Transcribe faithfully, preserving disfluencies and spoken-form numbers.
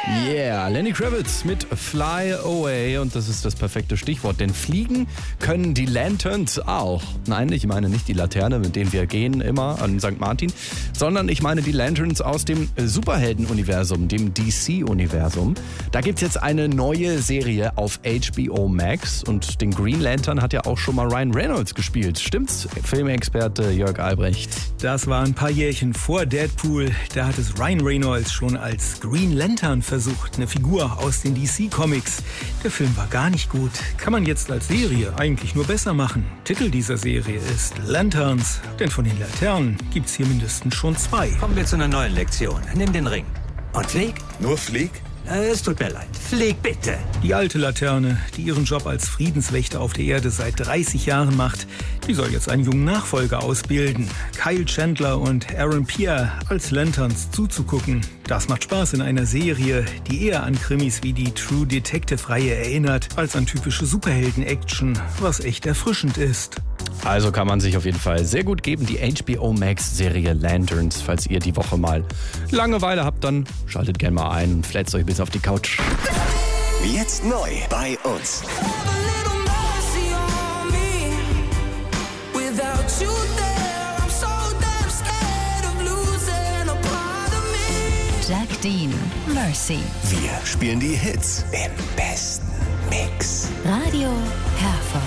Yeah, Lenny Kravitz mit Fly Away und das ist das perfekte Stichwort, denn fliegen können die Lanterns auch. Nein, ich meine nicht die Laterne, mit denen wir gehen immer an Sankt Martin, sondern ich meine die Lanterns aus dem Superhelden-Universum, dem D C-Universum. Da gibt es jetzt eine neue Serie auf H B O Max und den Green Lantern hat ja auch schon mal Ryan Reynolds gespielt. Stimmt's, Filmexperte Jörg Albrecht? Das war ein paar Jährchen vor Deadpool. Da hat es Ryan Reynolds schon als Green Lantern versucht, eine Figur aus den D C-Comics. Der Film war gar nicht gut. Kann man jetzt als Serie eigentlich nur besser machen. Titel dieser Serie ist Lanterns, denn von den Laternen gibt's hier mindestens schon zwei. Kommen wir zu einer neuen Lektion. Nimm den Ring. Und flieg. Nur Flieg? Äh, Es tut mir leid. Flieg bitte. Die alte Laterne, die ihren Job als Friedenswächter auf der Erde seit dreißig Jahren macht, die soll jetzt einen jungen Nachfolger ausbilden. Kyle Chandler und Aaron Pierre als Lanterns zuzugucken. Das macht Spaß in einer Serie, die eher an Krimis wie die True Detective-Reihe erinnert, als an typische Superhelden-Action, was echt erfrischend ist. Also kann man sich auf jeden Fall sehr gut geben, die H B O Max-Serie Lanterns. Falls ihr die Woche mal Langeweile habt, dann schaltet gerne mal ein und fletzt euch bis auf die Couch. Jetzt neu bei uns. Jack Dean, Mercy. Wir spielen die Hits im besten Mix. Radio Herford.